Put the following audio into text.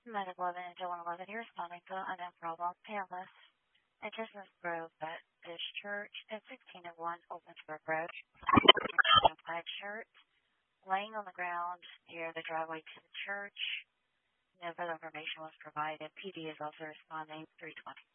Medical 11 and 111, you're responding to an unknown problem. Painless. Adjustments Grove Baptist Church at 1601 Oldsmobile Road. Plaid shirt, laying on the ground near the driveway to the church. No further information was provided. PD is also responding 320.